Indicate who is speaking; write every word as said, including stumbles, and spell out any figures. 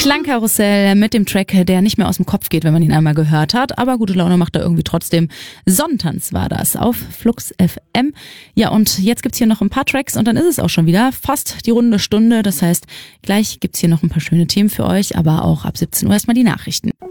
Speaker 1: Klangkarussell mit dem Track, der nicht mehr aus dem Kopf geht, wenn man ihn einmal gehört hat. Aber gute Laune macht er irgendwie trotzdem. Sonnentanz war das auf Flux F M. Ja, und jetzt gibt's hier noch ein paar Tracks und dann ist es auch schon wieder fast die runde Stunde. Das heißt, gleich gibt's hier noch ein paar schöne Themen für euch, aber auch ab siebzehn Uhr erstmal die Nachrichten.